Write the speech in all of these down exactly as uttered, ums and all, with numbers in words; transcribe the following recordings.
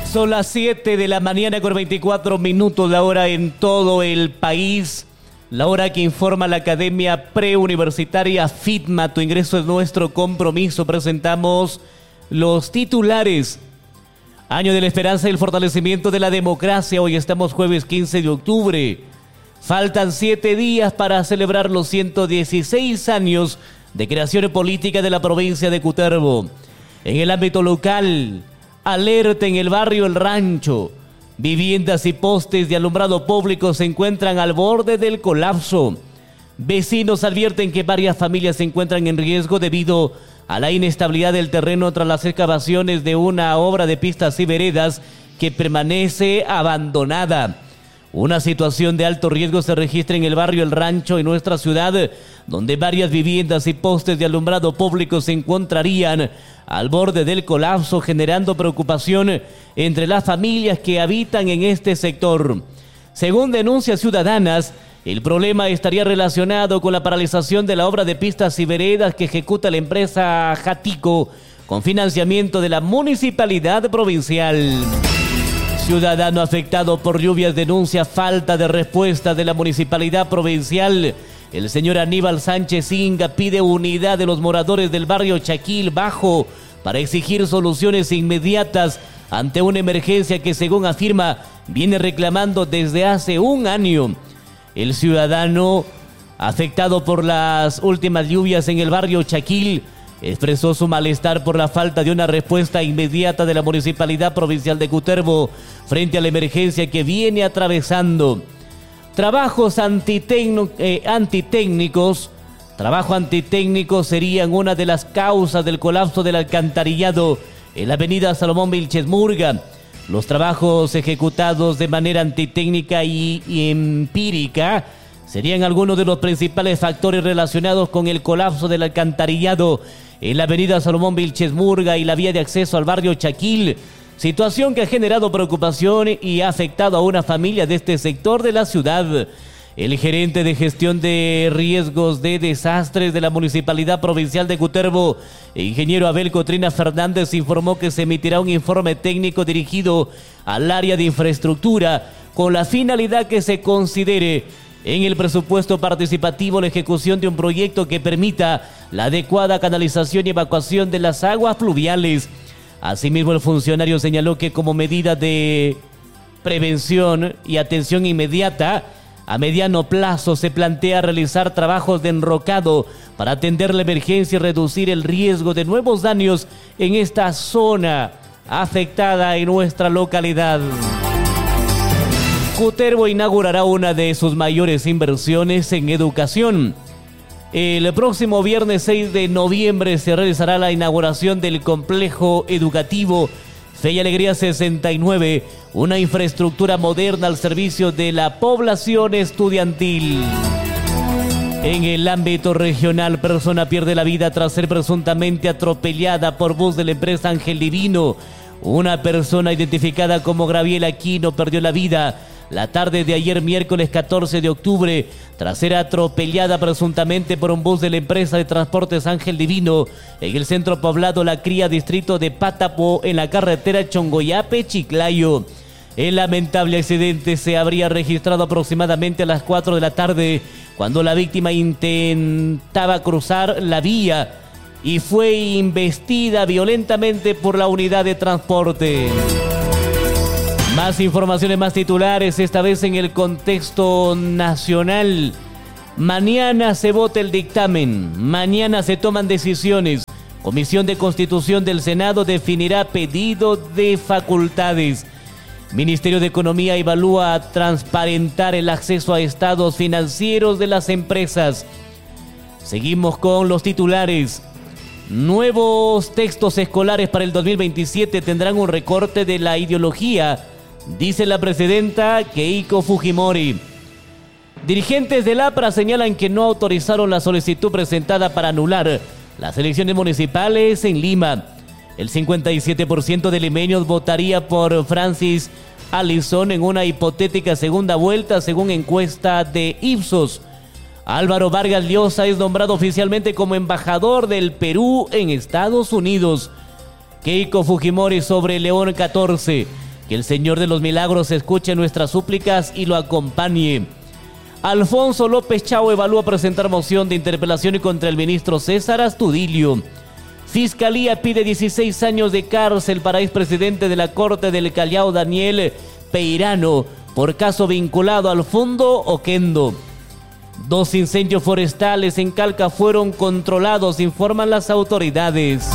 Son las siete de la mañana con veinticuatro minutos, la hora en todo el país. La hora que informa la Academia Preuniversitaria FITMA. Tu ingreso es nuestro compromiso. Presentamos los titulares. Año de la esperanza y el fortalecimiento de la democracia. Hoy estamos jueves quince de octubre. Faltan siete días para celebrar los ciento dieciséis años de creación política de la provincia de Cutervo. En el ámbito local, alerta en el barrio El Rancho. Viviendas y postes de alumbrado público se encuentran al borde del colapso. Vecinos advierten que varias familias se encuentran en riesgo debido a la inestabilidad del terreno tras las excavaciones de una obra de pistas y veredas que permanece abandonada. Una situación de alto riesgo se registra en el barrio El Rancho, en nuestra ciudad, donde varias viviendas y postes de alumbrado público se encontrarían al borde del colapso, generando preocupación entre las familias que habitan en este sector. Según denuncias ciudadanas, el problema estaría relacionado con la paralización de la obra de pistas y veredas que ejecuta la empresa Jatico con financiamiento de la municipalidad provincial. Ciudadano afectado por lluvias denuncia falta de respuesta de la municipalidad provincial. El señor Aníbal Sánchez Inga pide unidad de los moradores del barrio Chaquil Bajo para exigir soluciones inmediatas ante una emergencia que, según afirma, viene reclamando desde hace un año. El ciudadano afectado por las últimas lluvias en el barrio Chaquil expresó su malestar por la falta de una respuesta inmediata de la Municipalidad Provincial de Cutervo frente a la emergencia que viene atravesando. Trabajos antitecno, eh, antitécnicos, trabajo antitécnico serían una de las causas del colapso del alcantarillado en la avenida Salomón Vilches Murga. Los trabajos ejecutados de manera antitécnica y, y empírica serían algunos de los principales factores relacionados con el colapso del alcantarillado en la avenida Salomón Vilches Murga y la vía de acceso al barrio Chaquil, situación que ha generado preocupación y ha afectado a una familia de este sector de la ciudad. El gerente de gestión de riesgos de desastres de la Municipalidad Provincial de Cutervo, ingeniero Abel Cotrina Fernández, informó que se emitirá un informe técnico dirigido al área de infraestructura con la finalidad que se considere en el presupuesto participativo la ejecución de un proyecto que permita la adecuada canalización y evacuación de las aguas pluviales. Asimismo, el funcionario señaló que como medida de prevención y atención inmediata, a mediano plazo se plantea realizar trabajos de enrocado para atender la emergencia y reducir el riesgo de nuevos daños en esta zona afectada en nuestra localidad. Cutervo inaugurará una de sus mayores inversiones en educación. El próximo viernes seis de noviembre se realizará la inauguración del complejo educativo Fe y Alegría sesenta y nueve, una infraestructura moderna al servicio de la población estudiantil. En el ámbito regional, persona pierde la vida tras ser presuntamente atropellada por bus de la empresa Ángel Divino. Una persona identificada como Graviela Aquino perdió la vida la tarde de ayer miércoles catorce de octubre tras ser atropellada presuntamente por un bus de la empresa de transportes Ángel Divino en el centro poblado La Cría, distrito de Patapo, en la carretera Chongoyape-Chiclayo. El lamentable accidente se habría registrado aproximadamente a las cuatro de la tarde cuando la víctima intentaba cruzar la vía y fue embestida violentamente por la unidad de transporte. Más informaciones, más titulares, esta vez en el contexto nacional. Mañana se vota el dictamen, mañana se toman decisiones. Comisión de Constitución del Senado definirá pedido de facultades. Ministerio de Economía evalúa transparentar el acceso a estados financieros de las empresas. Seguimos con los titulares. Nuevos textos escolares para el dos mil veintisiete tendrán un recorte de la ideología, dice la presidenta Keiko Fujimori. Dirigentes del A P R A señalan que no autorizaron la solicitud presentada para anular las elecciones municipales en Lima. El cincuenta y siete por ciento de limeños votaría por Francis Allison en una hipotética segunda vuelta, según encuesta de Ipsos. Álvaro Vargas Llosa es nombrado oficialmente como embajador del Perú en Estados Unidos. Keiko Fujimori sobre León catorce. Que el Señor de los Milagros escuche nuestras súplicas y lo acompañe. Alfonso López Chao evalúa presentar moción de interpelación contra el ministro César Astudillo. Fiscalía pide dieciséis años de cárcel para expresidente de la Corte del Callao Daniel Peirano por caso vinculado al Fondo Oquendo. Dos incendios forestales en Calca fueron controlados, informan las autoridades.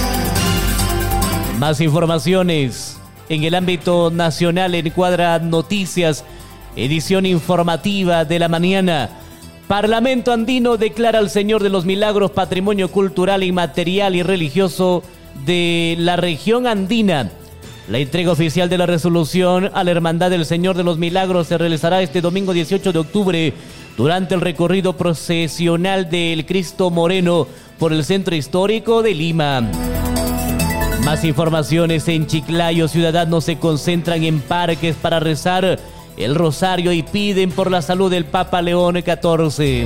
Más informaciones. En el ámbito nacional, en Cuadra Noticias, edición informativa de la mañana. Parlamento andino declara al Señor de los Milagros patrimonio cultural, inmaterial y religioso de la región andina. La entrega oficial de la resolución a la Hermandad del Señor de los Milagros se realizará este domingo dieciocho de octubre durante el recorrido procesional del Cristo Moreno por el centro histórico de Lima. Más informaciones. En Chiclayo, ciudadanos se concentran en parques para rezar el rosario y piden por la salud del Papa León catorce.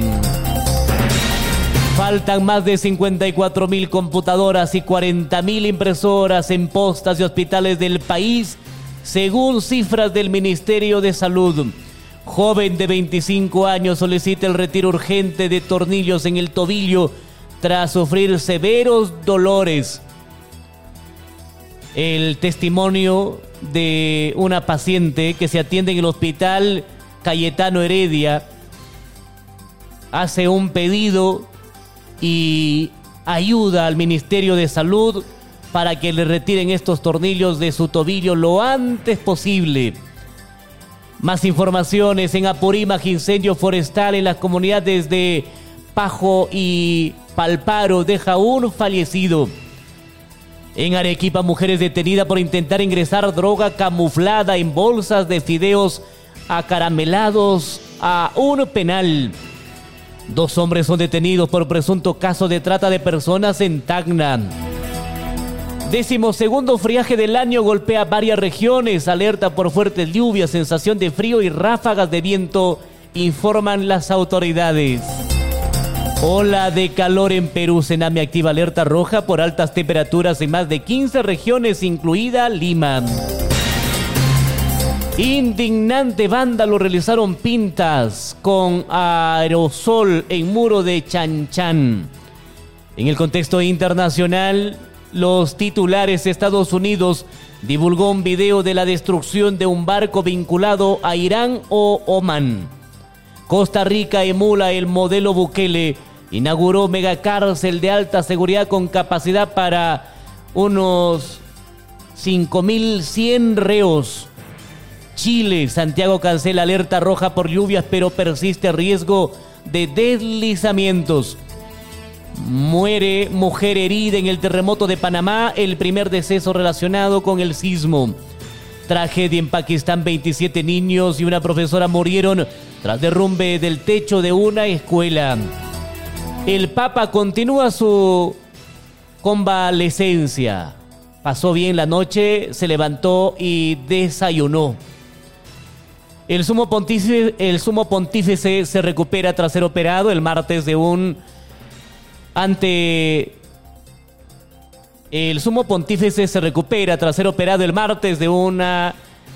Faltan más de cincuenta y cuatro mil computadoras y cuarenta mil impresoras en postas y hospitales del país, según cifras del Ministerio de Salud. Joven de veinticinco años solicita el retiro urgente de tornillos en el tobillo tras sufrir severos dolores. El testimonio de una paciente que se atiende en el Hospital Cayetano Heredia hace un pedido y ayuda al Ministerio de Salud para que le retiren estos tornillos de su tobillo lo antes posible. Más informaciones. En Apurímac, incendio forestal en las comunidades de Pajo y Palparo deja un fallecido. En Arequipa, mujeres detenidas por intentar ingresar droga camuflada en bolsas de fideos acaramelados a un penal. Dos hombres son detenidos por presunto caso de trata de personas en Tacna. Décimo segundo friaje del año golpea varias regiones. Alerta por fuertes lluvias, sensación de frío y ráfagas de viento, informan las autoridades. Ola de calor en Perú. Sename activa alerta roja por altas temperaturas en más de quince regiones, incluida Lima. Indignante vándalo realizaron pintas con aerosol en muro de Chanchan. En el contexto internacional, los titulares. Estados Unidos divulgó un video de la destrucción de un barco vinculado a Irán o Omán. Costa Rica emula el modelo Bukele. Inauguró megacárcel de alta seguridad con capacidad para unos cinco mil cien reos. Chile, Santiago cancela alerta roja por lluvias, pero persiste riesgo de deslizamientos. Muere mujer herida en el terremoto de Panamá, el primer deceso relacionado con el sismo. Tragedia en Pakistán, veintisiete niños y una profesora murieron tras derrumbe del techo de una escuela. El Papa continúa su convalecencia. Pasó bien la noche, se levantó y desayunó. El sumo pontífice, el sumo pontífice se recupera tras ser operado el martes de un ante el sumo pontífice se recupera tras ser operado el martes de una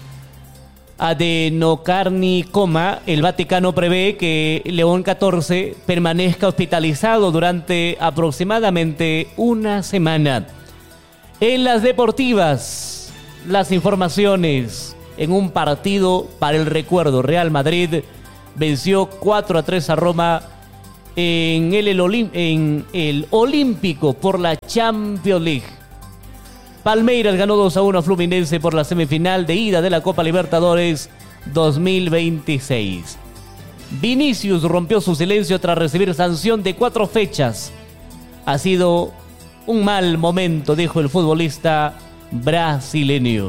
adenocarcinoma. El Vaticano prevé que León catorce permanezca hospitalizado durante aproximadamente una semana. En las deportivas, las informaciones. En un partido para el recuerdo, Real Madrid venció cuatro a tres a Roma en el, el, Olim- en el Olímpico por la Champions League. Palmeiras ganó dos a uno a Fluminense por la semifinal de ida de la Copa Libertadores dos mil veintiséis. Vinicius rompió su silencio tras recibir sanción de cuatro fechas. Ha sido un mal momento, dijo el futbolista brasileño.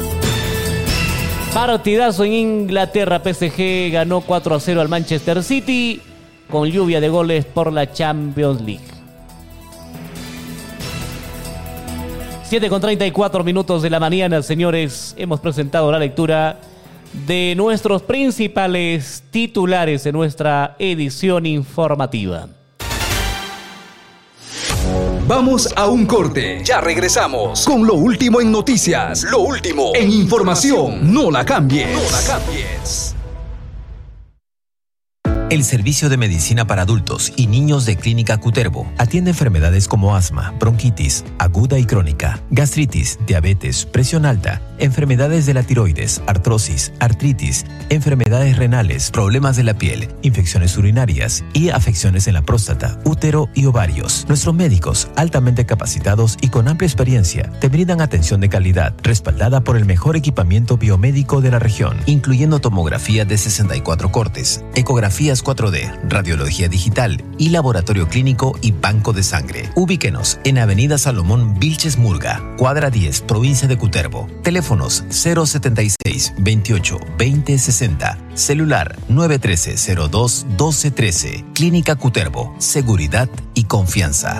Partidazo en Inglaterra. P S G ganó cuatro a cero al Manchester City con lluvia de goles por la Champions League. siete con treinta y cuatro minutos de la mañana, señores. Hemos presentado la lectura de nuestros principales titulares en nuestra edición informativa. Vamos a un corte. Ya regresamos con lo último en noticias, lo último en información. No la cambies. No la cambies. El Servicio de Medicina para Adultos y Niños de Clínica Cutervo atiende enfermedades como asma, bronquitis, aguda y crónica, gastritis, diabetes, presión alta, enfermedades de la tiroides, artrosis, artritis, enfermedades renales, problemas de la piel, infecciones urinarias y afecciones en la próstata, útero y ovarios. Nuestros médicos, altamente capacitados y con amplia experiencia, te brindan atención de calidad, respaldada por el mejor equipamiento biomédico de la región, incluyendo tomografía de sesenta y cuatro cortes, ecografías cuatro D, radiología digital y laboratorio clínico y banco de sangre. Ubíquenos en Avenida Salomón Vilches Murga, cuadra diez, provincia de Cutervo. Teléfonos cero setenta y seis, veintiocho, veinte, sesenta. Celular nueve uno tres, cero dos, doce, trece. Clínica Cutervo. Seguridad y confianza.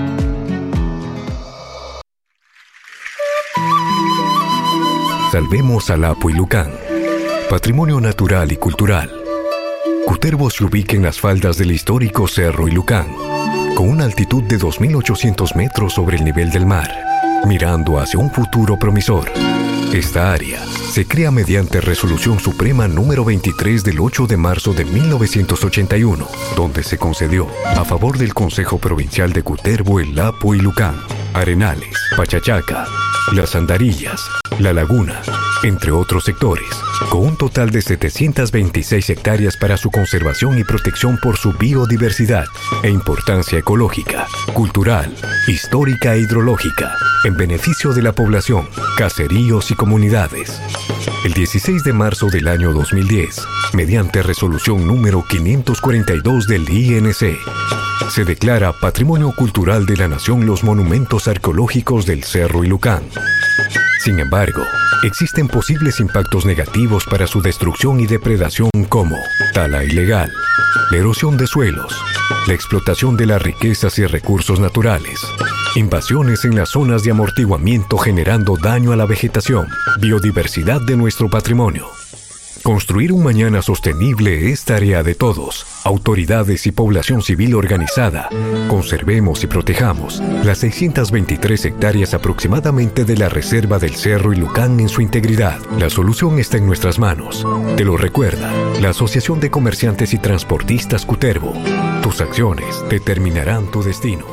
Salvemos al Apu y Lucán. Patrimonio natural y cultural. Cutervo se ubica en las faldas del histórico Cerro Illucán, con una altitud de dos mil ochocientos metros sobre el nivel del mar, mirando hacia un futuro promisor. Esta área se crea mediante Resolución Suprema número veintitrés del ocho de marzo de mil novecientos ochenta y uno, donde se concedió a favor del Consejo Provincial de Cutervo el Apu y Lucán, Arenales, Pachachaca, Las Andarillas, La Laguna, entre otros sectores, con un total de setecientas veintiséis hectáreas para su conservación y protección por su biodiversidad e importancia ecológica, cultural, histórica e hidrológica, en beneficio de la población, caseríos y comunidades. El dieciséis de marzo del año dos mil diez, mediante resolución número quinientos cuarenta y dos del I N C, se declara Patrimonio Cultural de la Nación los monumentos arqueológicos del Cerro Illucán. Sin embargo, existen posibles impactos negativos para su destrucción y depredación como tala ilegal, la erosión de suelos, la explotación de las riquezas y recursos naturales, invasiones en las zonas de amortiguamiento generando daño a la vegetación, biodiversidad de nuestro patrimonio. Construir un mañana sostenible es tarea de todos, autoridades y población civil organizada. Conservemos y protejamos las seiscientas veintitrés hectáreas aproximadamente de la reserva del Cerro Illucán en su integridad. La solución está en nuestras manos. Te lo recuerda la Asociación de Comerciantes y Transportistas Cutervo. Tus acciones determinarán tu destino.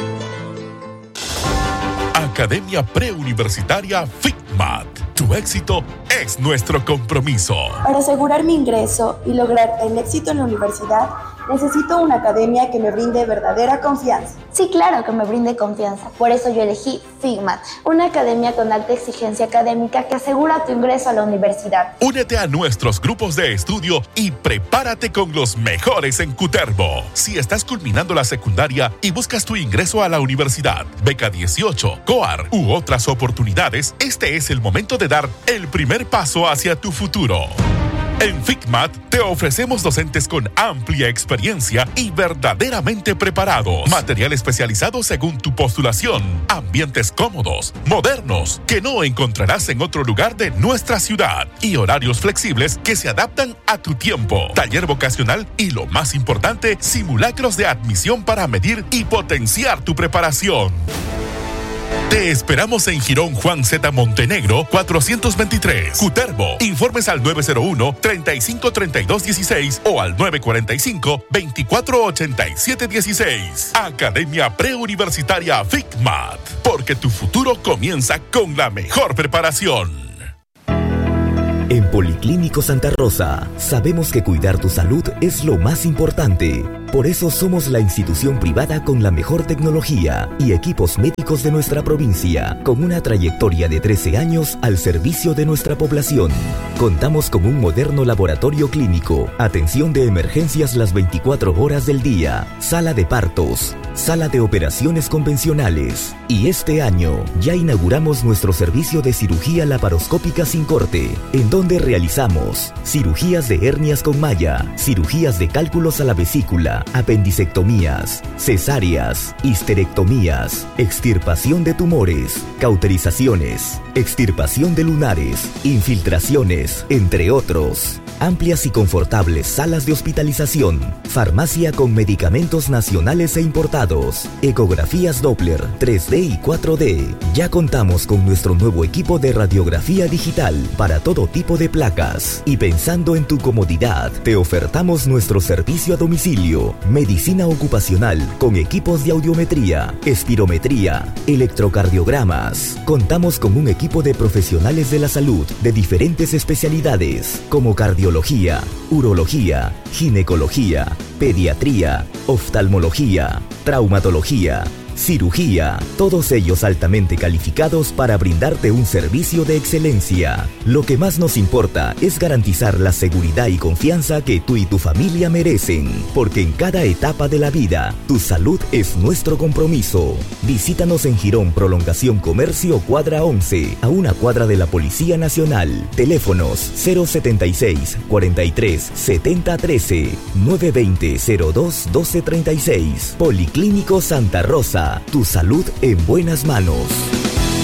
Academia Preuniversitaria FICMAT. Tu éxito es nuestro compromiso. Para asegurar mi ingreso y lograr el éxito en la universidad, necesito una academia que me brinde verdadera confianza. Sí, claro que me brinde confianza. Por eso yo elegí FICMAT, una academia con alta exigencia académica que asegura tu ingreso a la universidad. Únete a nuestros grupos de estudio y prepárate con los mejores en Cutervo. Si estás culminando la secundaria y buscas tu ingreso a la universidad, beca dieciocho, COAR u otras oportunidades, este es el momento de dar el primer paso hacia tu futuro. En FICMAT te ofrecemos docentes con amplia experiencia y verdaderamente preparados. Material especializado según tu postulación. Ambientes cómodos, modernos, que no encontrarás en otro lugar de nuestra ciudad. Y horarios flexibles que se adaptan a tu tiempo. Taller vocacional y, lo más importante, simulacros de admisión para medir y potenciar tu preparación. Te esperamos en Girón Juan Z. Montenegro, cuatrocientos veintitrés, Cutervo. Informes al nueve cero uno, treinta y cinco, treinta y dos, dieciséis o al nueve cuarenta y cinco, veinticuatro ochenta y siete dieciséis. Academia Preuniversitaria FICMAT, porque tu futuro comienza con la mejor preparación. En Policlínico Santa Rosa, sabemos que cuidar tu salud es lo más importante. Por eso somos la institución privada con la mejor tecnología y equipos médicos de nuestra provincia, con una trayectoria de trece años al servicio de nuestra población. Contamos con un moderno laboratorio clínico, atención de emergencias las veinticuatro horas del día, sala de partos, sala de operaciones convencionales. Y este año ya inauguramos nuestro servicio de cirugía laparoscópica sin corte, en donde realizamos cirugías de hernias con malla, cirugías de cálculos a la vesícula, apendicectomías, cesáreas, histerectomías, extirpación de tumores, cauterizaciones, extirpación de lunares, infiltraciones, entre otros. Amplias y confortables salas de hospitalización, farmacia con medicamentos nacionales e importados. avanzados, ecografías Doppler, tres D y cuatro D. Ya contamos con nuestro nuevo equipo de radiografía digital para todo tipo de placas. Y pensando en tu comodidad, te ofertamos nuestro servicio a domicilio, medicina ocupacional con equipos de audiometría, espirometría, electrocardiogramas. Contamos con un equipo de profesionales de la salud de diferentes especialidades como cardiología, urología, ginecología, pediatría, oftalmología, traumatología, cirugía, todos ellos altamente calificados para brindarte un servicio de excelencia. Lo que más nos importa es garantizar la seguridad y confianza que tú y tu familia merecen, porque en cada etapa de la vida, tu salud es nuestro compromiso. Visítanos en Girón Prolongación Comercio Cuadra once, a una cuadra de la Policía Nacional. Teléfonos cero setenta y seis, cuarenta y tres, setenta, trece, nueve veinte, cero dos, doce treinta y seis. Policlínico Santa Rosa. Tu salud en buenas manos.